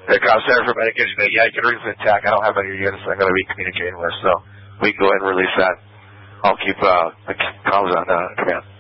The comm center for medication, yeah, you can release an attack. I don't have any units I'm going to be communicating with, so we can go ahead and release that. I'll keep the comms on command.